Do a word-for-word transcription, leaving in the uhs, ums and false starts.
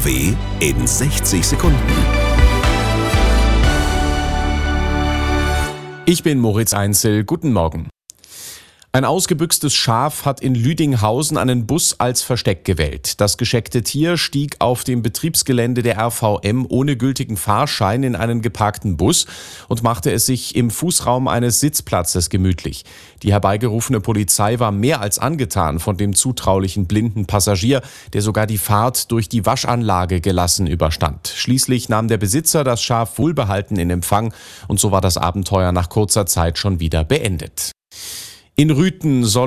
W in sechzig Sekunden. Ich bin Moritz Einzel, guten Morgen. Ein ausgebüxtes Schaf hat in Lüdinghausen einen Bus als Versteck gewählt. Das gescheckte Tier stieg auf dem Betriebsgelände der R V M ohne gültigen Fahrschein in einen geparkten Bus und machte es sich im Fußraum eines Sitzplatzes gemütlich. Die herbeigerufene Polizei war mehr als angetan von dem zutraulichen blinden Passagier, der sogar die Fahrt durch die Waschanlage gelassen überstand. Schließlich nahm der Besitzer das Schaf wohlbehalten in Empfang und so war das Abenteuer nach kurzer Zeit schon wieder beendet. In Rüthen soll